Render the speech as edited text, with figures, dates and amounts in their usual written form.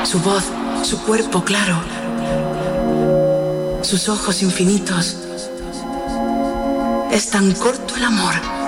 Su voz, su cuerpo claro, sus ojos infinitos. Es tan corto el amor